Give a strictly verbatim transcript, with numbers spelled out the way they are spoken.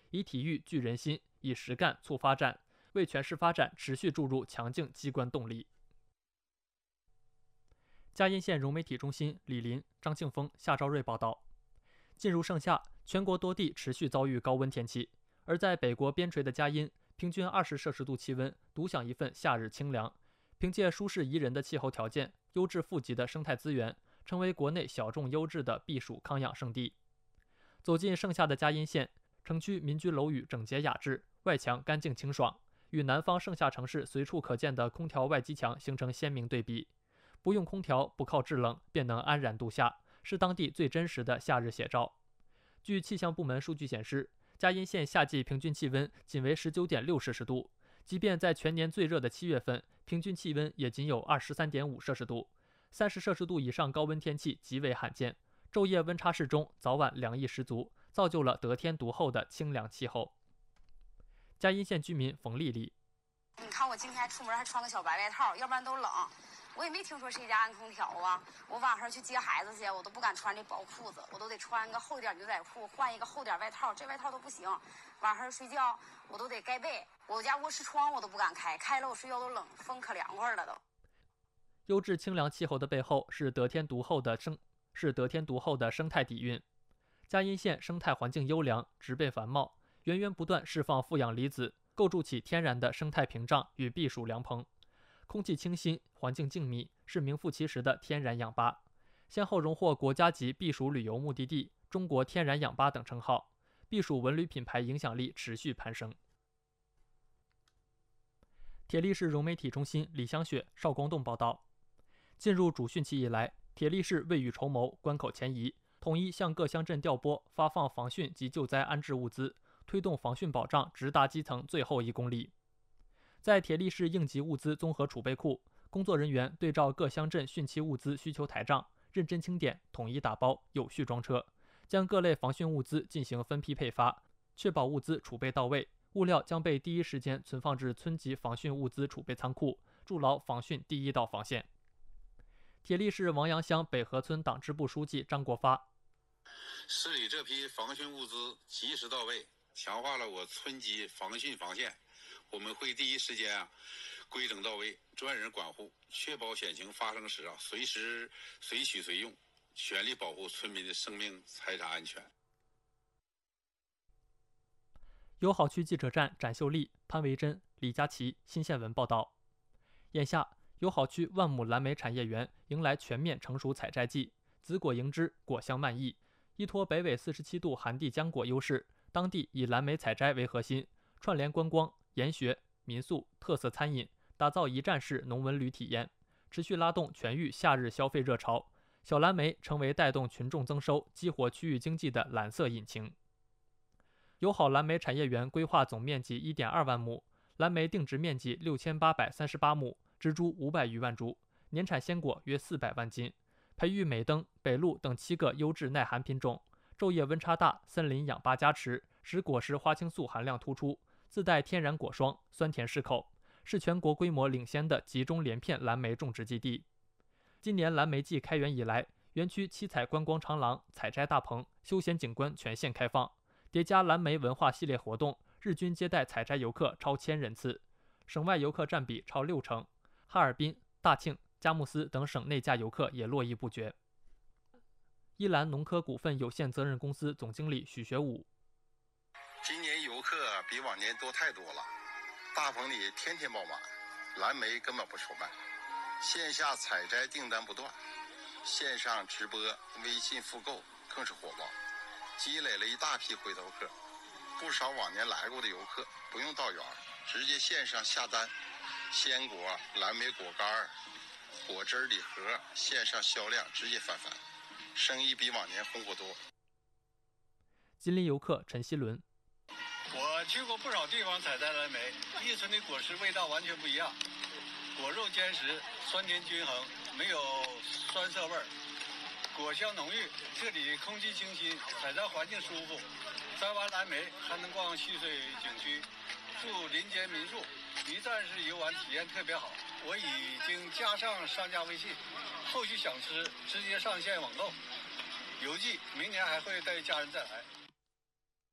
以体育聚人心，以实干促发展，为全市发展持续注入强劲机关动力。嘉荫县融媒体中心李林、张庆峰、夏兆瑞报道，进入盛夏，全国多地持续遭遇高温天气，而在北国边陲的嘉荫，平均二十摄氏度气温，独享一份夏日清凉。凭借舒适宜人的气候条件、优质富集的生态资源，成为国内小众优质的避暑康养胜地。走进盛夏的嘉荫县，城区民居楼宇整洁雅致，外墙干净清爽，与南方盛夏城市随处可见的空调外机墙形成鲜明对比。不用空调，不靠制冷，便能安然度夏，是当地最真实的夏日写照。据气象部门数据显示，嘉荫县夏季平均气温仅为 十九点六摄氏度，即便在全年最热的七月份，平均气温也仅有 二十三点五摄氏度，三十摄氏度以上高温天气极为罕见。昼夜温差适中，早晚凉意十足，造就了得天独厚的清凉气候。嘉荫县居民冯丽丽： 你看我今天出门还穿个小白外套，要不然都冷。我也没听说谁家安空调啊。我晚上去接孩子去，我都不敢穿这薄裤子，我都得穿个厚点牛仔裤，换一个厚点外套，这外套都不行。晚上睡觉我都得盖被，我家卧室窗我都不敢开，开了我睡觉都冷，风可凉快了都。 优质清凉气候的背后是得天独厚的生是得天独厚的生态底蕴。嘉荫县生态环境优良，植被繁茂，源源不断释放负氧离子，构筑起天然的生态屏障与避暑凉棚。空气清新，环境静谧，是名副其实的天然氧吧，先后荣获国家级避暑旅游目的地、中国天然氧吧等称号，避暑文旅品牌影响力持续攀升。铁力市融媒体中心李香雪、邵光栋报道，进入主汛期以来，铁力市未雨绸缪，关口前移，统一向各乡镇调拨发放防汛及救灾安置物资，推动防汛保障直达基层最后一公里。在铁力市应急物资综合储备库，工作人员对照各乡镇汛期物资需求台账，认真清点，统一打包，有序装车，将各类防汛物资进行分批配发，确保物资储备到位。物料将被第一时间存放至村级防汛物资储备仓库，筑牢防汛第一道防线。铁力市王阳乡北河村党支部书记张国发： 市里这批防汛物资及时到位，强化了我村级防汛防线。我们会第一时间啊规整到位，专人管护，确保险情发生时啊随时随取随用，全力保护村民的生命财产安全。 友好区记者站展秀丽、潘维珍、李佳琦新县文报道，眼下友好区万亩蓝莓产业园迎来全面成熟采摘季，紫果盈枝，果香漫溢。依托北纬四十七度寒地浆果优势，当地以蓝莓采摘为核心，串联观光、研学、民宿、特色餐饮，打造一站式农文旅体验，持续拉动全域夏日消费热潮。小蓝莓成为带动群众增收、激活区域经济的蓝色引擎。友好蓝莓产业园规划总面积 一点二万亩，蓝莓定植面积六千八百三十八亩，植株五百余万株，年产鲜果约四百万斤。培育美登、北路等七个优质耐寒品种，昼夜温差大，森林氧吧加持，使果实花青素含量突出，自带天然果霜，酸甜适口，是全国规模领先的集中连片蓝莓种植基地。今年蓝莓季开园以来，园区七彩观光长廊、采摘大棚、休闲景观全线开放，叠加蓝莓文化系列活动，日均接待采摘游客超千人次，省外游客占比超六成。哈尔滨、大庆、佳木斯等省内价游客也络绎不绝。依兰农科股份有限责任公司总经理许学武： 今年游客比往年多太多了，大棚里天天爆满，蓝莓根本不愁卖，线下采摘订单不断，线上直播、微信复购更是火爆，积累了一大批回头客。不少往年来过的游客不用到园，直接线上下单，鲜果、蓝莓果干、果汁礼盒线上销量直接翻番，生意比往年红火多。 吉林游客陈希伦： 我去过不少地方采摘蓝莓，一村的果实味道完全不一样，果肉坚实，酸甜均衡，没有酸涩味儿，果香浓郁。这里空气清新，采摘环境舒服，摘完蓝莓还能逛戏水景区，住林间民宿，一站式游玩体验特别好。我已经加上商家微信，后续想吃直接上线网购。邮寄明年还会带家人再来。